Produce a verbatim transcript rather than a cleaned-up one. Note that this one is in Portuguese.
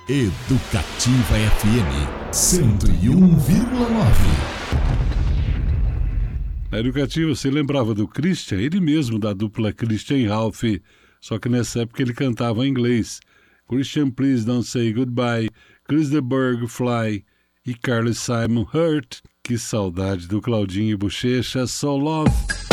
Educativa F M cento e um vírgula nove. Na Educativa, você lembrava do Christian, ele mesmo, da dupla Christian e Ralph, só que nessa época ele cantava em inglês. Christian, Please Don't Say Goodbye, Chris de Burgh, Fly e Carly Simon, Hurt. Que saudade do Claudinho e Bochecha, So Love.